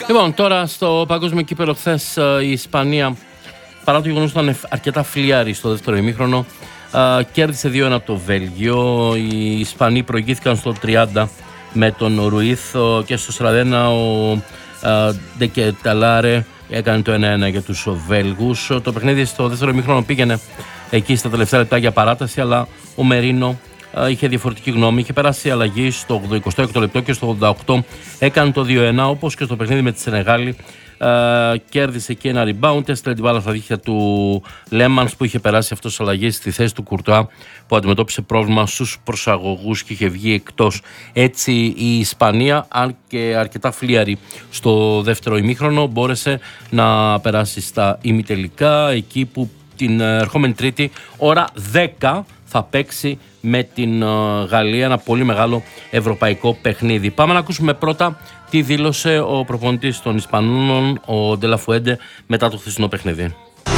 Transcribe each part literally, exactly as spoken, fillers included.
Λοιπόν, τώρα στο παγκόσμιο κύπελλο χθες η Ισπανία, παρά το γεγονός ότι ήταν αρκετά φλιάρη στο δεύτερο ημίχρονο, κέρδισε δύο ένα το Βέλγιο. Οι Ισπανοί προηγήθηκαν στο τριάντα με τον Ρουίθ και στο σαράντα ένα ο Ντεκεταλάρε έκανε το ένα ένα για τους Βέλγους. Το παιχνίδι στο δεύτερο ημίχρονο πήγαινε εκεί στα τελευταία λεπτά για παράταση, αλλά ο Μερίνο είχε διαφορετική γνώμη. Είχε περάσει αλλαγή στο εικοστό έκτο λεπτό και στο ογδόντα οκτώ έκανε το δύο ένα, όπως και στο παιχνίδι με τη Σενεγάλη. Uh, κέρδισε και ένα rebound, έστειλε την μπάλα στα δίχτυα του Λέμανς που είχε περάσει αυτός αλλαγή στη θέση του Κουρτουά που αντιμετώπισε πρόβλημα στους προσαγωγούς και είχε βγει εκτός. Έτσι η Ισπανία, αν και αρκετά φλίαρη στο δεύτερο ημίχρονο, μπόρεσε να περάσει στα ημιτελικά, εκεί που την ερχόμενη Τρίτη ώρα δέκα θα παίξει με την Γαλλία ένα πολύ μεγάλο ευρωπαϊκό παιχνίδι. Πάμε να ακούσουμε πρώτα τι δήλωσε ο προπονητής των Ισπανών, ο Ντελαφουέντε, μετά το χθεσινό παιχνίδι.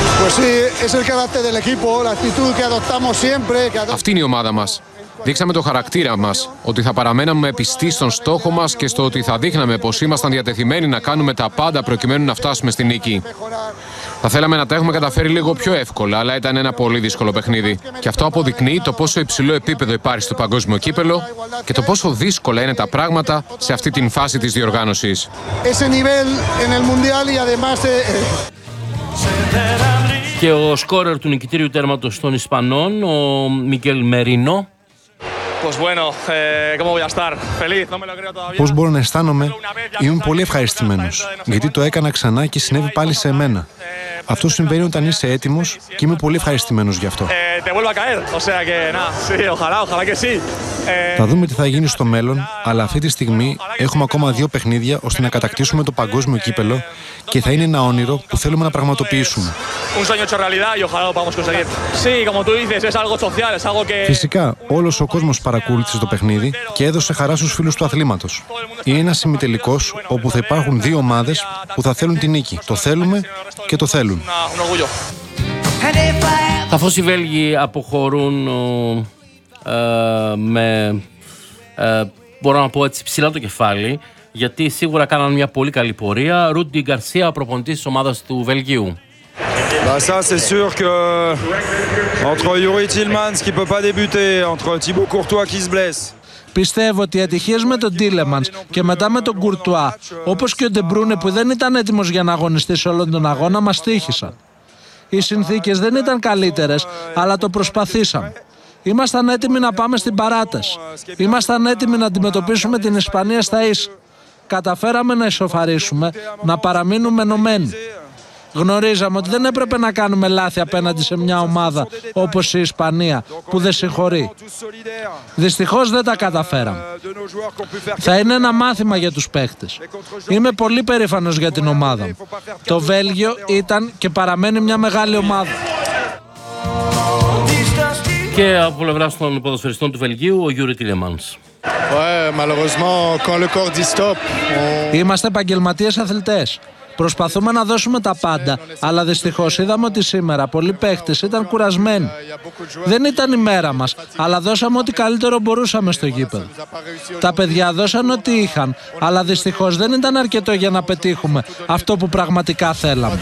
Αυτή είναι η ομάδα μας. Δείξαμε το χαρακτήρα μας, ότι θα παραμέναμε πιστοί στον στόχο μας και στο ότι θα δείχναμε πως ήμασταν διατεθειμένοι να κάνουμε τα πάντα προκειμένου να φτάσουμε στη νίκη. Θα θέλαμε να τα έχουμε καταφέρει λίγο πιο εύκολα, αλλά ήταν ένα πολύ δύσκολο παιχνίδι. Και αυτό αποδεικνύει το πόσο υψηλό επίπεδο υπάρχει στο παγκόσμιο κύπελλο και το πόσο δύσκολα είναι τα πράγματα σε αυτή την φάση της διοργάνωσης. Και ο σκόρερ του νικητήριου τέρματος των Ισπανών, ο Μικέλ Μερίνο. Πώς μπορώ να αισθάνομαι? Είμαι πολύ ευχαριστημένος, γιατί το έκανα ξανά και συνέβη πάλι σε εμένα. Αυτό συμβαίνει όταν είσαι έτοιμος και είμαι πολύ ευχαριστημένος γι' αυτό. Θα δούμε τι θα γίνει στο μέλλον, αλλά αυτή τη στιγμή έχουμε ακόμα δύο παιχνίδια ώστε να κατακτήσουμε το παγκόσμιο κύπελλο και θα είναι ένα όνειρο που θέλουμε να πραγματοποιήσουμε. Φυσικά, όλος ο κόσμος παρακολούθησε το παιχνίδι και έδωσε χαρά στους φίλους του αθλήματος. Είναι ένας ημιτελικός όπου θα υπάρχουν δύο ομάδες που θα θέλουν την νίκη. Το θέλουμε και το θέλουν. Καθώς οι Βέλγοι αποχωρούν ε, με, ε, μπορώ να πω έτσι, ψηλά το κεφάλι, γιατί σίγουρα κάναν μια πολύ καλή πορεία. Ρούντι Γκαρσία, προπονητής της ομάδας του Βελγίου. Bah ça c'est sûr que entre Youri Tielemans qui peut pas débuter, entre Thibaut Courtois qui se blesse. Πιστεύω ότι οι ατυχίες με τον Τίλεμανς και μετά με τον Κουρτουά, όπως και ο Ντεμπρούνε που δεν ήταν έτοιμος για να αγωνιστεί σε όλον τον αγώνα, μας τύχησαν. Οι συνθήκες δεν ήταν καλύτερες, αλλά το προσπαθήσαμε. Ήμασταν έτοιμοι να πάμε στην παράταση. Ήμασταν έτοιμοι να αντιμετωπίσουμε την Ισπανία στα ίσα. Καταφέραμε να ισοφαρίσουμε, να παραμείνουμε ενωμένοι. Γνωρίζαμε ότι δεν έπρεπε να κάνουμε λάθη απέναντι σε μια ομάδα όπως η Ισπανία που δεν συγχωρεί. Δυστυχώς δεν τα καταφέραμε. Θα είναι ένα μάθημα για τους παίχτες. Είμαι πολύ περήφανος για την ομάδα μου. Το Βέλγιο ήταν και παραμένει μια μεγάλη ομάδα. Και από πλευράς των ποδοσφαιριστών του Βελγίου, ο Γιούρι Τίλεμανς. Είμαστε επαγγελματίες αθλητές. Προσπαθούμε να δώσουμε τα πάντα, αλλά δυστυχώς είδαμε ότι σήμερα πολλοί παίχτες ήταν κουρασμένοι. Δεν ήταν η μέρα μας, αλλά δώσαμε ό,τι καλύτερο μπορούσαμε στο γήπεδο. Τα παιδιά δώσαν ό,τι είχαν, αλλά δυστυχώς δεν ήταν αρκετό για να πετύχουμε αυτό που πραγματικά θέλαμε.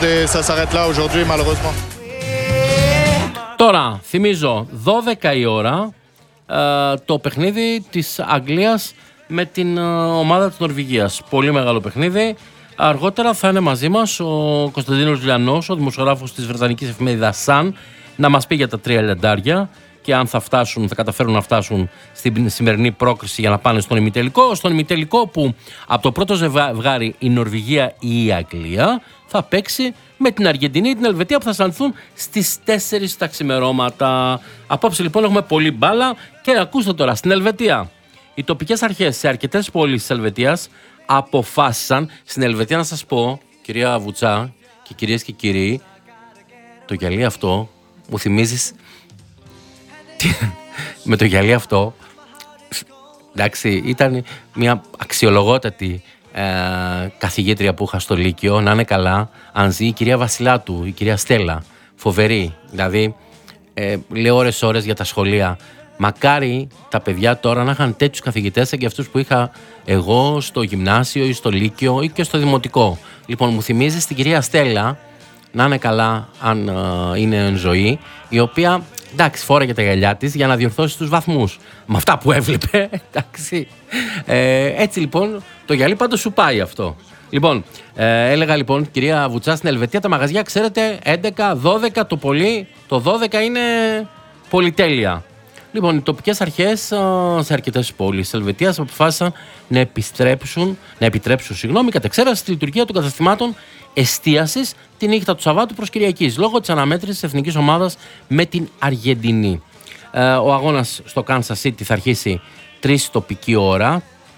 Τώρα, θυμίζω, δώδεκα η ώρα, ε, το παιχνίδι της Αγγλίας με την ε, ομάδα της Νορβηγίας. Πολύ μεγάλο παιχνίδι. Αργότερα θα είναι μαζί μας ο Κωνσταντίνος Λιανός, ο δημοσιογράφος της βρετανικής εφημερίδας Sun, να μας πει για τα τρία λιαντάρια και αν θα φτάσουν, θα καταφέρουν να φτάσουν στην σημερινή πρόκριση για να πάνε στον ημιτελικό. Στον ημιτελικό που από το πρώτο ζευγάρι η Νορβηγία ή η Αγγλία θα παίξει με την Αργεντινή ή την Ελβετία που θα συναντηθούν στις τέσσερις τα ξημερώματα. Απόψε λοιπόν έχουμε πολύ μπάλα και ακούστε τώρα, στην Ελβετία οι τοπικές αρχές σε αρκετές πόλεις της Ελβετίας αποφάσισαν, στην Ελβετία να σας πω, κυρία Βουτσά και κυρίες και κύριοι, το γυαλί αυτό μου θυμίζεις με το γυαλί αυτό, εντάξει, ήταν μια αξιολογότατη ε, καθηγήτρια που είχα στο Λύκειο, να είναι καλά, αν ζει, η κυρία Βασιλάτου, η κυρία Στέλλα, φοβερή, δηλαδή ε, λέω ώρες ώρες για τα σχολεία Μακάρι τα παιδιά τώρα να είχαν τέτοιους καθηγητές σαν και αυτούς που είχα εγώ στο γυμνάσιο ή στο λύκειο ή και στο δημοτικό. Λοιπόν, μου θυμίζει στην κυρία Στέλλα, να είναι καλά αν uh, είναι εν ζωή, η οποία, εντάξει, φόραγε τα γυαλιά της για να διορθώσει τους βαθμούς. Με αυτά που έβλεπε, εντάξει. Ε, έτσι λοιπόν, το γυαλί πάντως σου πάει αυτό. Λοιπόν, ε, έλεγα λοιπόν, κυρία Βουτσά, στην Ελβετία τα μαγαζιά, ξέρετε, έντεκα, δώδεκα το πολύ, το δώδεκα είναι πολυτέλεια. Λοιπόν, οι τοπικές αρχές σε αρκετές πόλεις της Ελβετίας αποφάσισαν να επιστρέψουν, να επιτρέψουν, συγγνώμη, κατ' εξαίρεση τη λειτουργία των καταστημάτων εστίασης τη νύχτα του Σαββάτου προς Κυριακής, λόγω της αναμέτρησης της εθνικής ομάδας με την Αργεντινή. Ε, ο αγώνας στο Kansas City θα αρχίσει τρεις τοπική ώρα,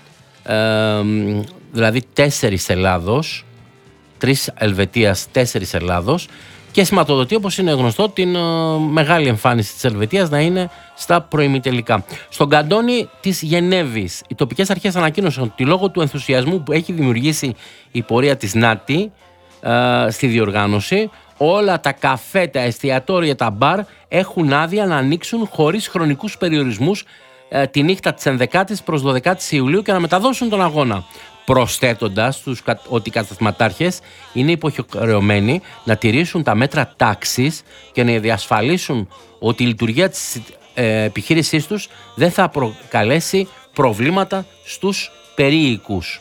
ε, δηλαδή τέσσερις Ελλάδος, τρεις Ελβετίας, τέσσερις Ελλάδος, και σηματοδοτεί, όπως είναι γνωστό, την uh, μεγάλη εμφάνιση της Ελβετίας να είναι στα προημιτελικά. Στον καντόνι της Γενέβης, οι τοπικές αρχές ανακοίνωσαν ότι λόγω του ενθουσιασμού που έχει δημιουργήσει η πορεία της ΝΑΤΗ uh, στη διοργάνωση, όλα τα καφέ, τα εστιατόρια, τα μπαρ έχουν άδεια να ανοίξουν χωρίς χρονικούς περιορισμούς uh, τη νύχτα της ενδεκάτης προς δωδεκάτης Ιουλίου και να μεταδώσουν τον αγώνα. Προσθέτοντας τους, ότι οι καταστηματάρχες είναι υποχρεωμένοι να τηρήσουν τα μέτρα τάξης και να διασφαλίσουν ότι η λειτουργία της ε, επιχείρησής τους δεν θα προκαλέσει προβλήματα στους περίοικους.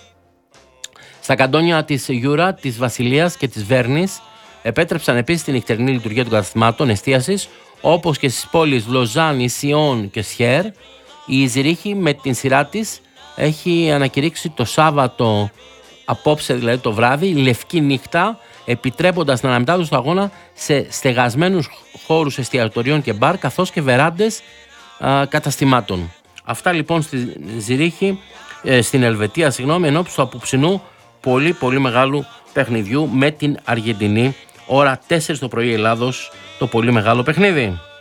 Στα καντόνια της Γιούρα, της Βασιλείας και της Βέρνης επέτρεψαν επίσης την νυχτερινή λειτουργία των καταστημάτων εστίασης, όπως και στις πόλεις Λοζάνη, Σιόν και Σιέρ. Η Ζηρίχη με την σειρά της έχει ανακηρύξει το Σάββατο, απόψε δηλαδή το βράδυ, λευκή νύχτα, επιτρέποντας την αναμετάδοση του αγώνα σε στεγασμένους χώρους εστιατορίων και μπαρ, καθώς και βεράντες α, καταστημάτων. Αυτά λοιπόν στη Ζηρίχη, ε, στην Ελβετία, συγγνώμη, ενώπιση του απόψινού πολύ πολύ μεγάλου παιχνιδιού με την Αργεντινή, ώρα τέσσερις το πρωί Ελλάδος, το πολύ μεγάλο παιχνίδι.